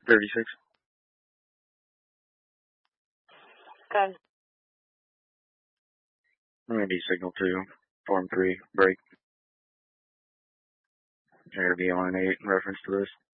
36. Good. Maybe signal 2, form 3, break. Air be on an 8 in reference to this.